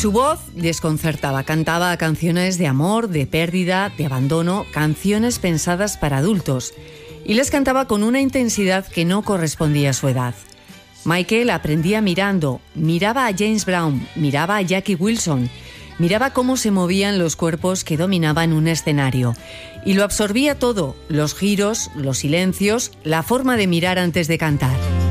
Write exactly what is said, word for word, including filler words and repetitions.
Su voz desconcertaba, cantaba canciones de amor, de pérdida, de abandono, canciones pensadas para adultos, y les cantaba con una intensidad que no correspondía a su edad. Michael aprendía mirando, miraba a James Brown, miraba a Jackie Wilson, miraba cómo se movían los cuerpos que dominaban un escenario, y lo absorbía todo, los giros, los silencios, la forma de mirar antes de cantar.